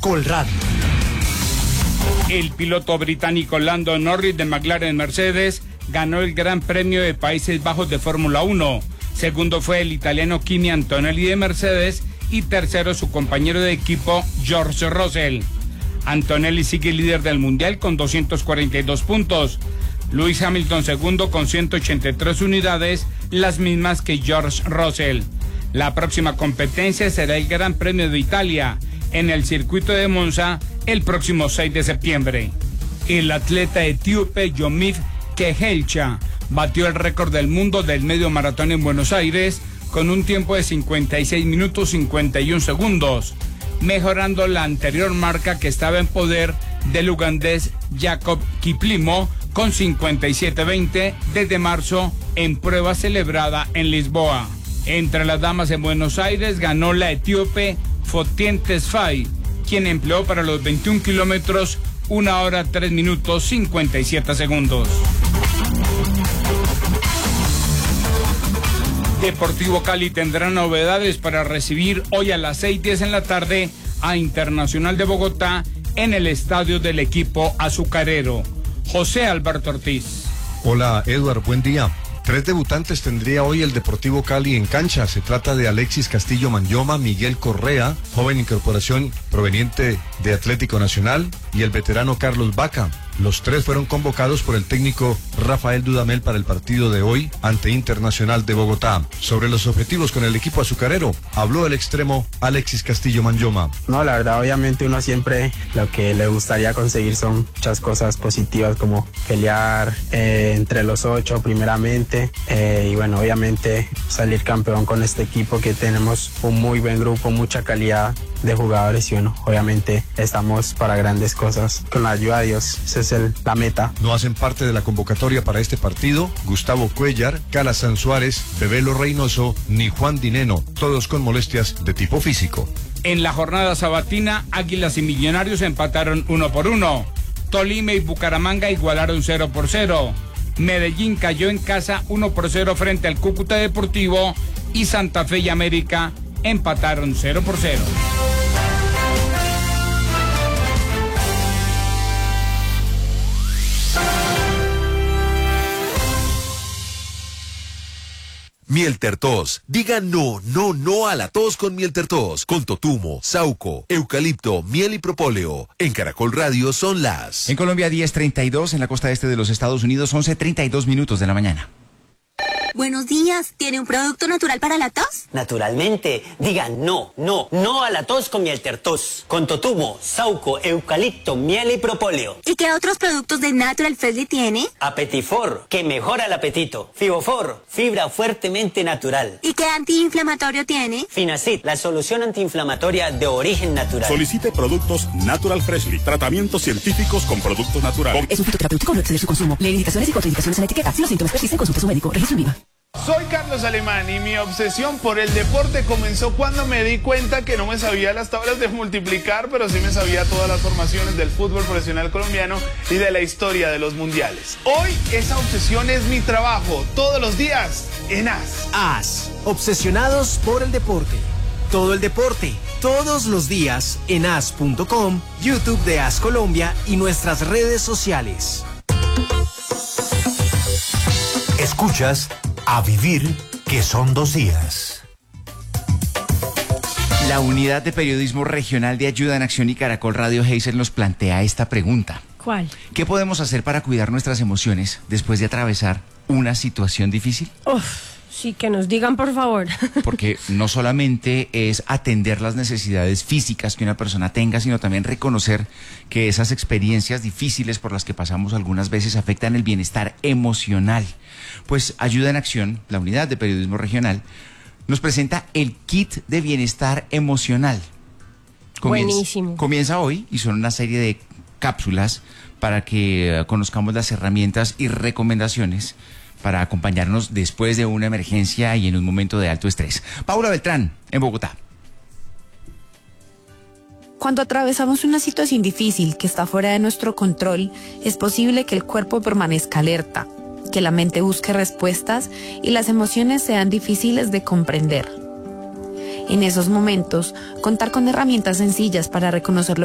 Caracol Radio. El piloto británico Lando Norris de McLaren Mercedes ganó el Gran Premio de Países Bajos de Fórmula 1. Segundo fue el italiano Kimi Antonelli de Mercedes y tercero su compañero de equipo George Russell. Antonelli sigue líder del mundial con 242 puntos. Lewis Hamilton segundo con 183 unidades, las mismas que George Russell. La próxima competencia será el Gran Premio de Italia en el circuito de Monza el próximo 6 de septiembre. El atleta etíope Yomif Kehelcha batió el récord del mundo del medio maratón en Buenos Aires con un tiempo de 56 minutos 51 segundos, mejorando la anterior marca que estaba en poder del ugandés Jacob Kiplimo con 57:20 desde marzo en prueba celebrada en Lisboa. Entre las damas en Buenos Aires ganó la etíope Fotien Tesfaye, quien empleó para los 21 kilómetros 1 hora 3 minutos 57 segundos. Deportivo Cali tendrá novedades para recibir hoy a las 6:10 en la tarde a Internacional de Bogotá en el estadio del equipo azucarero. José Alberto Ortiz. Hola, Eduard, buen día. 3 debutantes tendría hoy el Deportivo Cali en cancha. Se trata de Alexis Castillo Manyoma, Miguel Correa, joven incorporación proveniente de Atlético Nacional, y el veterano Carlos Vaca. Los 3 fueron convocados por el técnico Rafael Dudamel para el partido de hoy ante Internacional de Bogotá. Sobre los objetivos con el equipo azucarero, habló el extremo Alexis Castillo Manyoma. No, la verdad, obviamente uno siempre lo que le gustaría conseguir son muchas cosas positivas, como pelear entre los 8 primeramente, y bueno, obviamente salir campeón con este equipo, que tenemos un muy buen grupo, mucha calidad de jugadores, y bueno, obviamente estamos para grandes cosas. Con la ayuda de Dios, esa es la meta. No hacen parte de la convocatoria para este partido Gustavo Cuellar, Calazán Suárez, Bebelo Reynoso ni Juan Dineno, todos con molestias de tipo físico. En la jornada sabatina, Águilas y Millonarios empataron 1-1. Tolima y Bucaramanga igualaron 0-0. Medellín cayó en casa 1-0 frente al Cúcuta Deportivo y Santa Fe y América empataron 0-0. Miel Tertos. Diga no, no, no a la tos con Miel Tertos. Con totumo, sauco, eucalipto, miel y propóleo. En Caracol Radio son las... En Colombia 10:32, en la costa este de los Estados Unidos 11:32 minutos de la mañana. Buenos días, ¿tiene un producto natural para la tos? Naturalmente, diga no, no, no a la tos con Miel Tertos. Con totumo, sauco, eucalipto, miel y propóleo. ¿Y qué otros productos de Natural Freshly tiene? Apetifor, que mejora el apetito. Fibofor, fibra fuertemente natural. ¿Y qué antiinflamatorio tiene? Finacid, la solución antiinflamatoria de origen natural. Solicite productos Natural Freshly, tratamientos científicos con productos naturales. Es un fitoterapéutico, no exceder su consumo. Lee indicaciones y contraindicaciones en la etiqueta. Si los síntomas persisten, consulte a su médico. Registro INVIMA. Soy Carlos Alemán y mi obsesión por el deporte comenzó cuando me di cuenta que no me sabía las tablas de multiplicar, pero sí me sabía todas las formaciones del fútbol profesional colombiano y de la historia de los mundiales. Hoy esa obsesión es mi trabajo, todos los días en AS. AS, obsesionados por el deporte. Todo el deporte, todos los días en as.com, YouTube de AS Colombia y nuestras redes sociales. Escuchas A Vivir, que son 2 días. La Unidad de Periodismo Regional de Ayuda en Acción y Caracol Radio Heiser nos plantea esta pregunta. ¿Cuál? ¿Qué podemos hacer para cuidar nuestras emociones después de atravesar una situación difícil? Sí, que nos digan, por favor. Porque no solamente es atender las necesidades físicas que una persona tenga, sino también reconocer que esas experiencias difíciles por las que pasamos algunas veces afectan el bienestar emocional. Pues Ayuda en Acción, la Unidad de Periodismo Regional, nos presenta el kit de bienestar emocional. Buenísimo. Comienza hoy y son una serie de cápsulas para que conozcamos las herramientas y recomendaciones para acompañarnos después de una emergencia y en un momento de alto estrés. Paula Beltrán, en Bogotá. Cuando atravesamos una situación difícil que está fuera de nuestro control, es posible que el cuerpo permanezca alerta, que la mente busque respuestas y las emociones sean difíciles de comprender. En esos momentos, contar con herramientas sencillas para reconocer lo